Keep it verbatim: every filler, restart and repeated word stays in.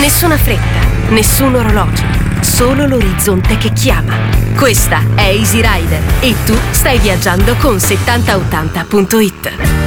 Nessuna fretta, nessun orologio, solo l'orizzonte che chiama. Questa è Easy Rider e tu stai viaggiando con settanta ottanta punto it.